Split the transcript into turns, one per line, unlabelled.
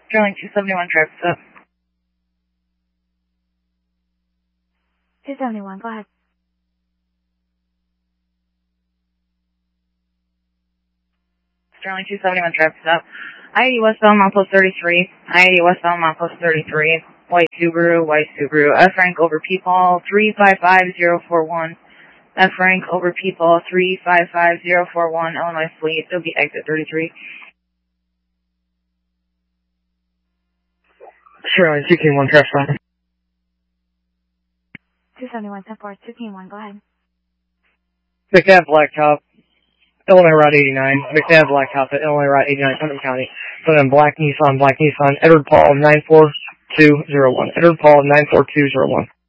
Sterling 271, traffic's up.
271, go ahead.
Sterling 271, traffic's up. I-80 westbound, mile post 33. I-80 westbound, mile post 33. White Subaru. F. Frank over Peepaul, 355041. F. Frank over Peepaul, 355041. Illinois Fleet. It'll be exit 33.
Sterling 2K1, traffic's on.
271, 10-4, 2K1, go ahead.
McNabb Blacktop, Illinois Route 89. McNabb Blacktop at Illinois Route 89, Putnam County. So then Black Nissan, Edward Paul 94201. Edward Paul 94201.